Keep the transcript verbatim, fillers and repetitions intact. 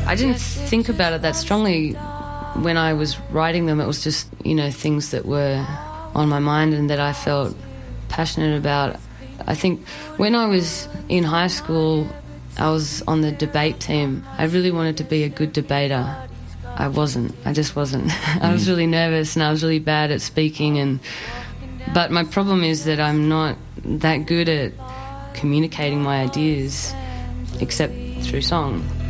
I didn't think about it that strongly when I was writing them. It was just, you know, things that were on my mind and that I felt passionate about. I think when I was in high school, I was on the debate team. I really wanted to be a good debater. I wasn't. I just wasn't. I was really nervous and I was really bad at speaking. And but my problem is that I'm not that good at communicating my ideas except through song.